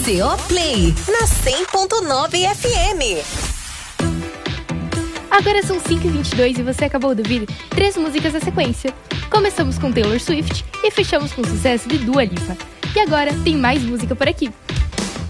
CO Play, na 100.9 FM. Agora são 5h22 e você acabou de ouvir 3 músicas na sequência. Começamos com Taylor Swift e fechamos com o sucesso de Dua Lipa. E agora tem mais música por aqui.